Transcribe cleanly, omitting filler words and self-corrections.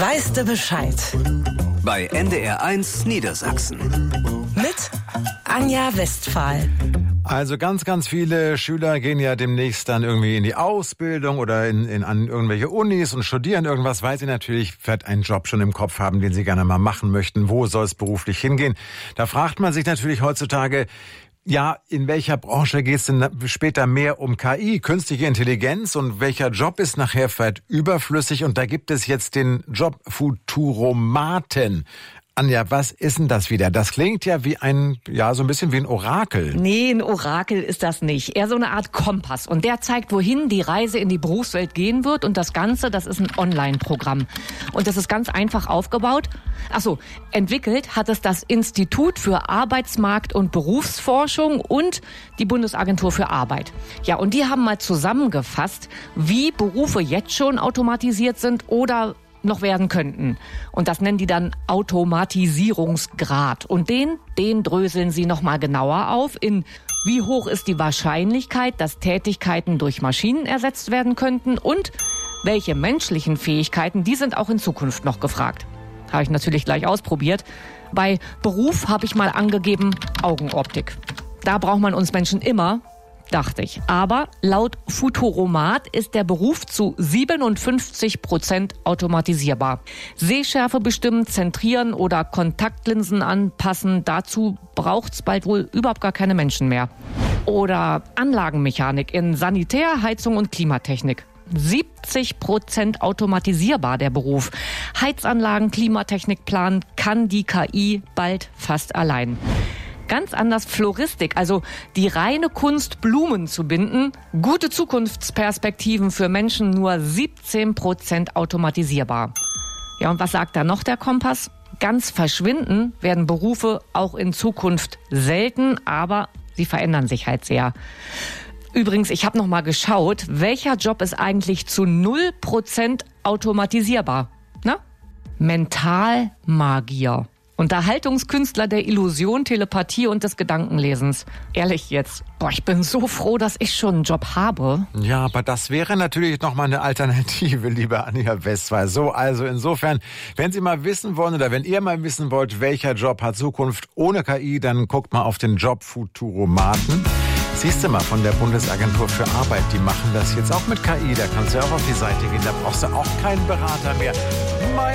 Weißt du Bescheid? Bei NDR1 Niedersachsen. Mit Anja Westphal. Also ganz, ganz viele Schüler gehen ja demnächst dann irgendwie in die Ausbildung oder an irgendwelche Unis und studieren irgendwas, weil sie natürlich vielleicht einen Job schon im Kopf haben, den sie gerne mal machen möchten. Wo soll es beruflich hingehen? Da fragt man sich natürlich heutzutage, ja, in welcher Branche geht es denn später mehr um KI, künstliche Intelligenz, und welcher Job ist nachher vielleicht überflüssig? Und da gibt es jetzt den Job Futuromaten. Anja, was ist denn das wieder? Das klingt ja wie so ein bisschen wie ein Orakel. Nee, ein Orakel ist das nicht. Eher so eine Art Kompass. Und der zeigt, wohin die Reise in die Berufswelt gehen wird. Und das Ganze, das ist ein Online-Programm. Und das ist ganz einfach aufgebaut. Entwickelt hat es das Institut für Arbeitsmarkt- und Berufsforschung und die Bundesagentur für Arbeit. Ja, und die haben mal zusammengefasst, wie Berufe jetzt schon automatisiert sind oder noch werden könnten. Und das nennen die dann Automatisierungsgrad. Und den dröseln sie nochmal genauer auf in: Wie hoch ist die Wahrscheinlichkeit, dass Tätigkeiten durch Maschinen ersetzt werden könnten, und welche menschlichen Fähigkeiten, die sind auch in Zukunft noch gefragt. Habe ich natürlich gleich ausprobiert. Bei Beruf habe ich mal angegeben Augenoptik. Da braucht man uns Menschen immer, dachte ich. Aber laut Futuromat ist der Beruf zu 57% automatisierbar. Sehschärfe bestimmen, zentrieren oder Kontaktlinsen anpassen, dazu braucht's bald wohl überhaupt gar keine Menschen mehr. Oder Anlagenmechanik in Sanitär, Heizung und Klimatechnik. 70% automatisierbar der Beruf. Heizanlagen, Klimatechnik planen kann die KI bald fast allein. Ganz anders Floristik, also die reine Kunst, Blumen zu binden. Gute Zukunftsperspektiven für Menschen, nur 17% automatisierbar. Ja, und was sagt da noch der Kompass? Ganz verschwinden werden Berufe auch in Zukunft selten, aber sie verändern sich halt sehr. Übrigens, ich habe noch mal geschaut, welcher Job ist eigentlich zu 0% automatisierbar? Na? Mentalmagier. Unterhaltungskünstler der Illusion, Telepathie und des Gedankenlesens. Ehrlich jetzt, ich bin so froh, dass ich schon einen Job habe. Ja, aber das wäre natürlich nochmal eine Alternative, liebe Anja Westphal. So, also insofern, wenn Sie mal wissen wollen oder wenn ihr mal wissen wollt, welcher Job hat Zukunft ohne KI, dann guckt mal auf den Job Futuromaten. Siehst du mal, von der Bundesagentur für Arbeit, die machen das jetzt auch mit KI. Da kannst du ja auch auf die Seite gehen, da brauchst du auch keinen Berater mehr.